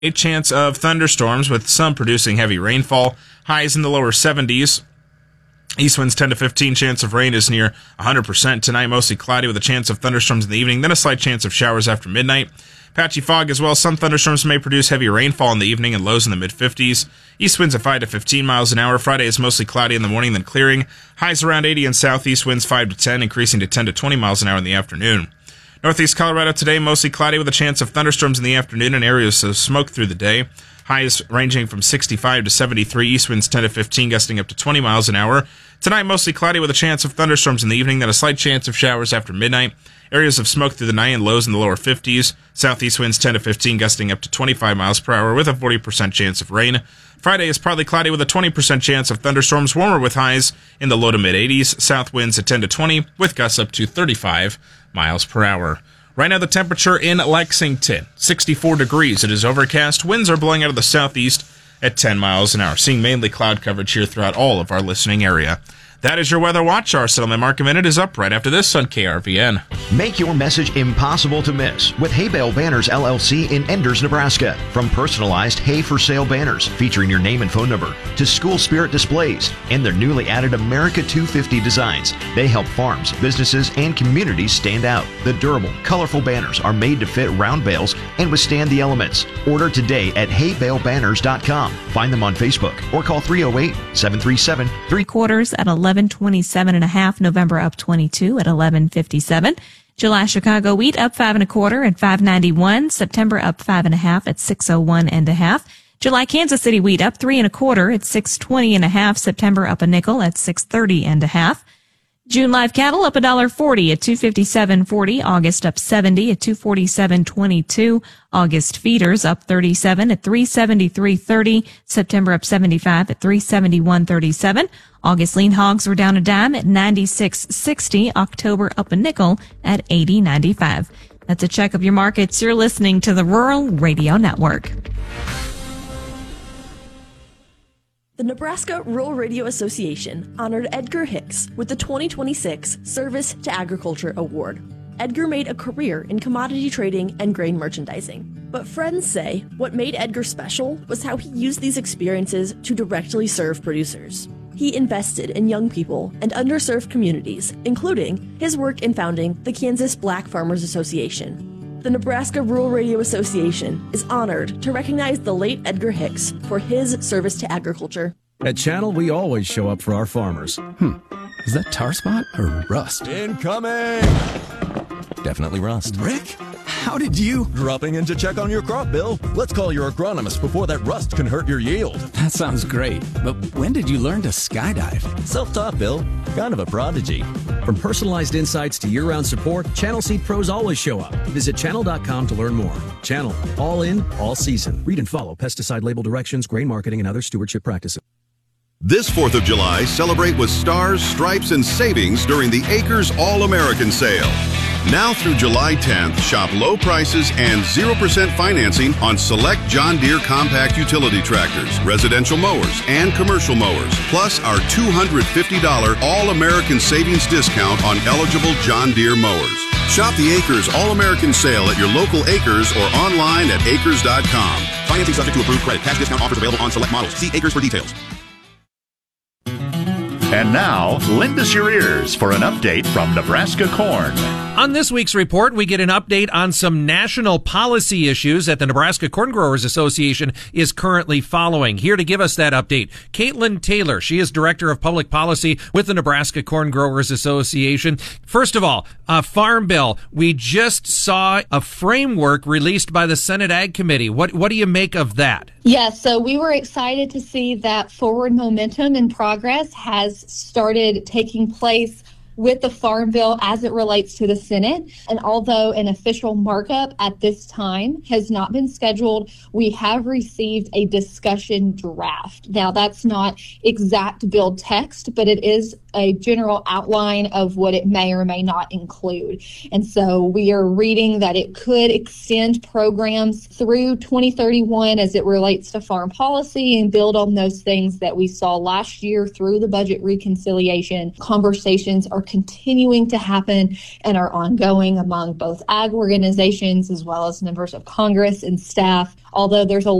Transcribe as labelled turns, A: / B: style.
A: A chance of thunderstorms with some producing heavy rainfall. Highs in the lower 70s. East winds 10 to 15. Chance of rain is near 100%. Tonight, mostly cloudy with a chance of thunderstorms in the evening, then a slight chance of showers after midnight. Patchy fog as well. Some thunderstorms may produce heavy rainfall in the evening and lows in the mid-50s. East winds at 5 to 15 miles an hour. Friday is mostly cloudy in the morning, then clearing. Highs around 80 and southeast winds 5 to 10, increasing to 10 to 20 miles an hour in the afternoon. Northeast Colorado today, mostly cloudy with a chance of thunderstorms in the afternoon and areas of smoke through the day. Highs ranging from 65 to 73. East winds 10 to 15, gusting up to 20 miles an hour. Tonight, mostly cloudy with a chance of thunderstorms in the evening, then a slight chance of showers after midnight. Areas of smoke through the night and lows in the lower 50s. Southeast winds 10 to 15, gusting up to 25 miles per hour with a 40% chance of rain. Friday is partly cloudy with a 20% chance of thunderstorms, warmer with highs in the low to mid 80s. South winds at 10 to 20 with gusts up to 35 miles per hour. Right now, the temperature in Lexington, 64 degrees. It is overcast. Winds are blowing out of the southeast at 10 miles an hour. Seeing mainly cloud coverage here throughout all of our listening area. That is your Weather Watch. Our Settlement Market Minute is up right after this on KRVN.
B: Make your message impossible to miss with Hay Bale Banners LLC in Enders, Nebraska. From personalized hay for sale banners featuring your name and phone number to school spirit displays and their newly added America 250 designs, they help farms, businesses, and communities stand out. The durable, colorful banners are made to fit round bales and withstand the elements. Order today at haybalebanners.com. Find them on Facebook or call 308-737
C: 3/4 at 11:27.5. November up 22 at 11:57. July Chicago wheat up 5 1/4 at 5.91. September up 5 1/2 at 6.01 July Kansas City wheat up 3 1/4 at 6.20 September up a nickel at 6.30 June live cattle up $1.40 at 257.40. August up 70 at 247.22. August feeders up 37 at 373.30. September up 75 at 371.37. August lean hogs were down a dime at 96.60. October up a nickel at 80.95. That's a check of your markets. You're listening to the Rural Radio Network.
D: The Nebraska Rural Radio Association honored Edgar Hicks with the 2026 Service to Agriculture Award. Edgar made a career in commodity trading and grain merchandising. But friends say what made Edgar special was how he used these experiences to directly serve producers. He invested in young people and underserved communities, including his work in founding the Kansas Black Farmers Association. The Nebraska Rural Radio Association is honored to recognize the late Edgar Hicks for his service to agriculture.
E: At Channel, we always show up for our farmers.
F: Is that tar spot or rust?
G: Incoming!
F: Definitely rust.
G: Rick?
F: How did you?
G: Dropping in to check on your crop, Bill. Let's call your agronomist before that rust can hurt your yield.
F: That sounds great. But when did you learn to skydive?
G: Self-taught, Bill. Kind of a prodigy.
E: From personalized insights to year-round support, Channel Seed pros always show up. Visit channel.com to learn more. Channel. All in, all season. Read and follow pesticide label directions, grain marketing, and other stewardship practices.
H: This 4th of July, celebrate with stars, stripes, and savings during the Acres All-American Sale. Now through July 10th, shop low prices and 0% financing on select John Deere compact utility tractors, residential mowers, and commercial mowers, plus our $250 All-American Savings discount on eligible John Deere mowers. Shop the Acres All-American Sale at your local Acres or online at acres.com. Financing subject to approved credit. Cash discount offers available on select models. See Acres for details.
I: And now, lend us your ears for an update from Nebraska Corn.
J: On this week's report, we get an update on some national policy issues that the Nebraska Corn Growers Association is currently following. Here to give us that update, Caitlin Taylor. She is Director of Public Policy with the Nebraska Corn Growers Association. First of all, Farm Bill. We just saw a framework released by the Senate Ag Committee. What do you make of that?
K: Yes, so we were excited to see that forward momentum and progress has started taking place with the Farm Bill as it relates to the Senate. And although an official markup at this time has not been scheduled, we have received a discussion draft. Now, that's not exact bill text, but it is a general outline of what it may or may not include. And so we are reading that it could extend programs through 2031 as it relates to farm policy and build on those things that we saw last year through the budget reconciliation. Conversations are are continuing to happen and are ongoing among both ag organizations as well as members of Congress and staff. Although there's a